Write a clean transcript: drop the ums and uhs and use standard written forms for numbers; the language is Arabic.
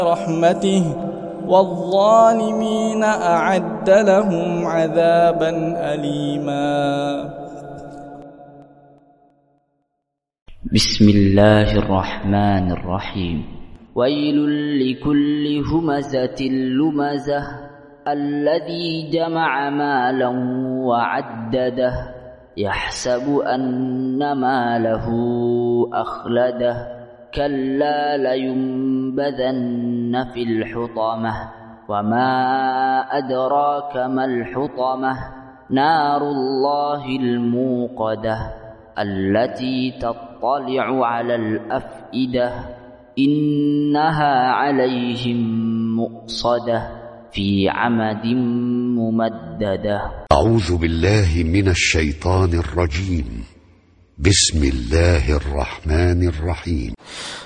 رحمته والظالمين أعد لهم عذابا أليما. بسم الله الرحمن الرحيم. ويل لكل همزة لمزة الذي جمع مالا وعدده يحسب أن ماله أخلده كلا لينبذن في الحطمة وما أدراك ما الحطمة نار الله الموقدة التي تطلع على الأفئدة إنها عليهم مؤصدة في عمد ممددة. أعوذ بالله من الشيطان الرجيم. بسم الله الرحمن الرحيم.